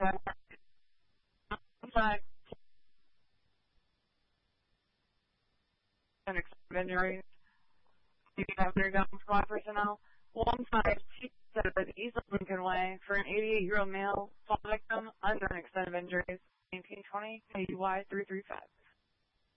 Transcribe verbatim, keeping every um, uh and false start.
five and extended injuries. You have undergone squad personnel. One five two seven East Lincoln Way for an eighty-eight-year-old male fall victim under an extent of injuries. nineteen twenty K U Y three three five.